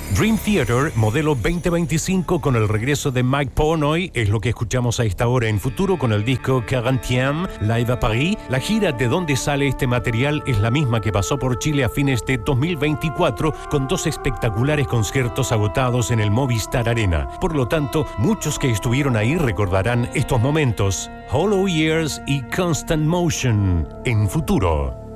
Dream Theater, modelo 2025, con el regreso de Mike Portnoy, es lo que escuchamos a esta hora en Futuro con el disco 40 Live a Paris. La gira de donde sale este material es la misma que pasó por Chile a fines de 2024, con 2 espectaculares conciertos agotados en el Movistar Arena. Por lo tanto, muchos que estuvieron ahí recordarán estos momentos. Hollow Years y Constant Motion en Futuro.